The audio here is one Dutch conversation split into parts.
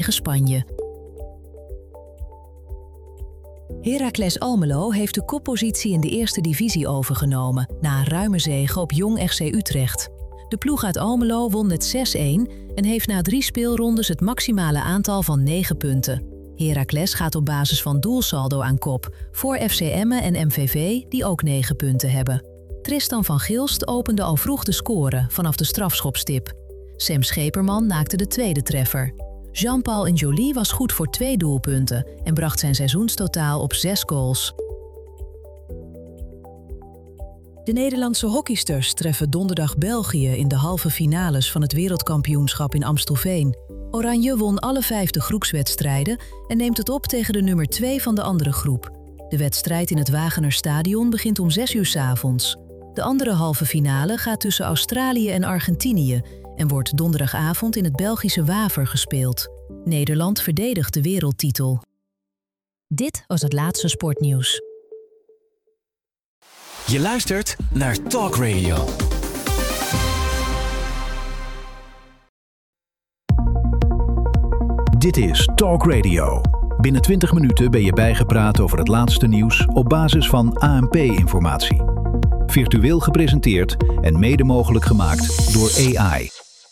tegen Spanje. Heracles Almelo heeft de koppositie in de eerste divisie overgenomen na een ruime zege op Jong FC Utrecht. De ploeg uit Almelo won met 6-1 en heeft na 3 speelrondes het maximale aantal van 9 punten. Heracles gaat op basis van doelsaldo aan kop, voor FC Emmen en MVV die ook 9 punten hebben. Tristan van Gilst opende al vroeg de score vanaf de strafschopstip. Sam Scheperman maakte de tweede treffer. Jean-Paul N'Joly was goed voor 2 doelpunten en bracht zijn seizoenstotaal op 6 goals. De Nederlandse hockeysters treffen donderdag België in de halve finales van het wereldkampioenschap in Amstelveen. Oranje won alle 5 de groepswedstrijden en neemt het op tegen de nummer 2 van de andere groep. De wedstrijd in het Wagener-stadion begint om 6 uur 's avonds. De andere halve finale gaat tussen Australië en Argentinië en wordt donderdagavond in het Belgische Waver gespeeld. Nederland verdedigt de wereldtitel. Dit was het laatste sportnieuws. Je luistert naar Talk Radio. Dit is Talk Radio. Binnen 20 minuten ben je bijgepraat over het laatste nieuws op basis van ANP-informatie. Virtueel gepresenteerd en mede mogelijk gemaakt door AI.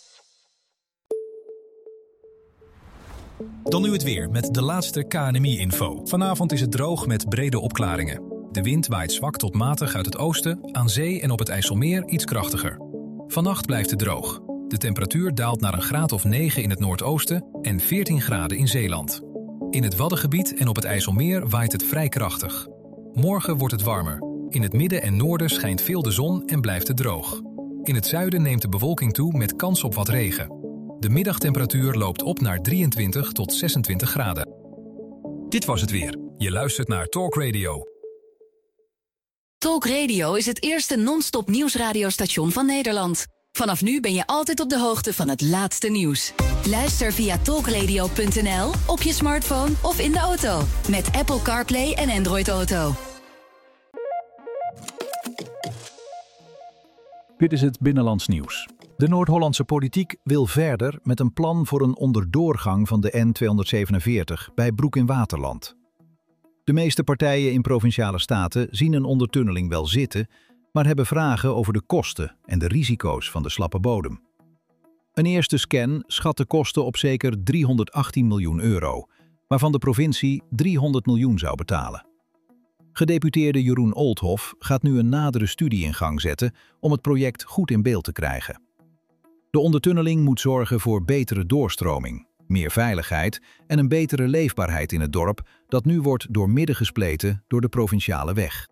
Dan nu het weer met de laatste KNMI-info. Vanavond is het droog met brede opklaringen. De wind waait zwak tot matig uit het oosten, aan zee en op het IJsselmeer iets krachtiger. Vannacht blijft het droog. De temperatuur daalt naar een graad of 9 in het noordoosten en 14 graden in Zeeland. In het Waddengebied en op het IJsselmeer waait het vrij krachtig. Morgen wordt het warmer. In het midden en noorden schijnt veel de zon en blijft het droog. In het zuiden neemt de bewolking toe met kans op wat regen. De middagtemperatuur loopt op naar 23 tot 26 graden. Dit was het weer. Je luistert naar Talk Radio. Talk Radio is het eerste non-stop nieuwsradiostation van Nederland. Vanaf nu ben je altijd op de hoogte van het laatste nieuws. Luister via talkradio.nl, op je smartphone of in de auto. Met Apple CarPlay en Android Auto. Dit is het Binnenlands Nieuws. De Noord-Hollandse politiek wil verder met een plan voor een onderdoorgang van de N247 bij Broek in Waterland. De meeste partijen in Provinciale Staten zien een ondertunneling wel zitten, maar hebben vragen over de kosten en de risico's van de slappe bodem. Een eerste scan schat de kosten op zeker 318 miljoen euro, waarvan de provincie 300 miljoen zou betalen. Gedeputeerde Jeroen Oldhoff gaat nu een nadere studie in gang zetten om het project goed in beeld te krijgen. De ondertunneling moet zorgen voor betere doorstroming, meer veiligheid en een betere leefbaarheid in het dorp dat nu wordt doormidden gespleten door de provinciale weg.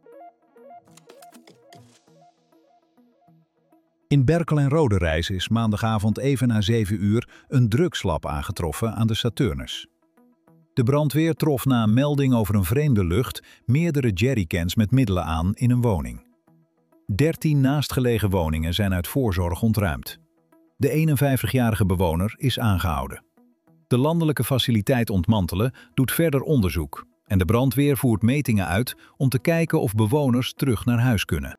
In Berkel en Roderijs is maandagavond even na 7 uur een drugslab aangetroffen aan de Saturnus. De brandweer trof na een melding over een vreemde lucht meerdere jerrycans met middelen aan in een woning. 13 naastgelegen woningen zijn uit voorzorg ontruimd. De 51-jarige bewoner is aangehouden. De landelijke faciliteit ontmantelen doet verder onderzoek en de brandweer voert metingen uit om te kijken of bewoners terug naar huis kunnen.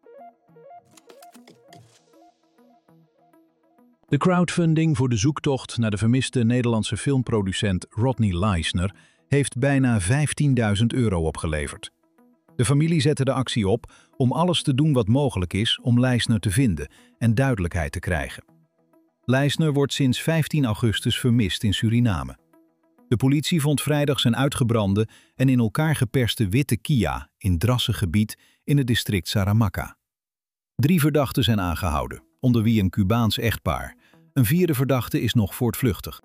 De crowdfunding voor de zoektocht naar de vermiste Nederlandse filmproducent Rodney Leisner heeft bijna €15.000 opgeleverd. De familie zette de actie op om alles te doen wat mogelijk is om Leisner te vinden en duidelijkheid te krijgen. Leisner wordt sinds 15 augustus vermist in Suriname. De politie vond vrijdag zijn uitgebrande en in elkaar geperste witte Kia in Drassengebied in het district Saramacca. 3 verdachten zijn aangehouden, onder wie een Cubaans echtpaar. Een 4e verdachte is nog voortvluchtig.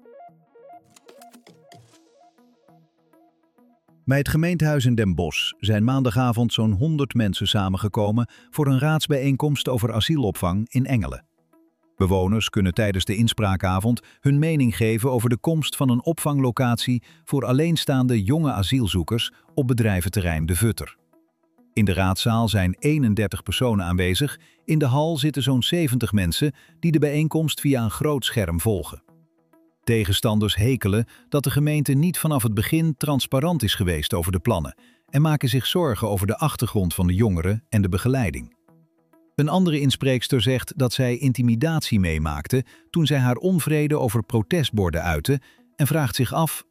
Bij het gemeentehuis in Den Bosch zijn maandagavond zo'n 100 mensen samengekomen voor een raadsbijeenkomst over asielopvang in Engelen. Bewoners kunnen tijdens de inspraakavond hun mening geven over de komst van een opvanglocatie voor alleenstaande jonge asielzoekers op bedrijventerrein De Vutter. In de raadzaal zijn 31 personen aanwezig, in de hal zitten zo'n 70 mensen die de bijeenkomst via een groot scherm volgen. Tegenstanders hekelen dat de gemeente niet vanaf het begin transparant is geweest over de plannen en maken zich zorgen over de achtergrond van de jongeren en de begeleiding. Een andere inspreekster zegt dat zij intimidatie meemaakte toen zij haar onvrede over protestborden uitte en vraagt zich af